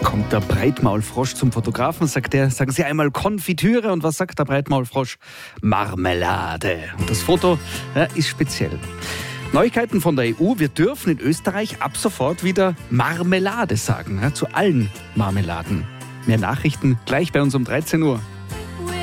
Kommt der Breitmaulfrosch zum Fotografen, sagen Sie einmal Konfitüre, und was sagt der Breitmaulfrosch? Marmelade. Und das Foto ist speziell. Neuigkeiten von der EU: Wir dürfen in Österreich ab sofort wieder Marmelade sagen, zu allen Marmeladen. Mehr Nachrichten gleich bei uns um 13 Uhr.